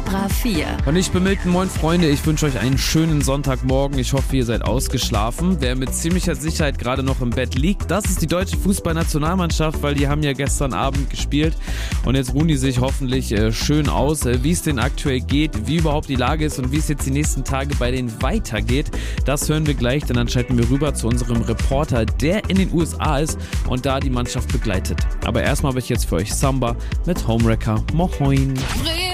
Extra 4. Und ich bin Milton, moin Freunde, ich wünsche euch einen schönen Sonntagmorgen. Ich hoffe, ihr seid ausgeschlafen. Wer mit ziemlicher Sicherheit gerade noch im Bett liegt, das ist die deutsche Fußballnationalmannschaft, weil die haben ja gestern Abend gespielt und jetzt ruhen die sich hoffentlich schön aus, wie es denn aktuell geht, wie überhaupt die Lage ist und wie es jetzt die nächsten Tage bei denen weitergeht. Das hören wir gleich, denn dann schalten wir rüber zu unserem Reporter, der in den USA ist und da die Mannschaft begleitet. Aber erstmal habe ich jetzt für euch Samba mit Homewrecker. Moin!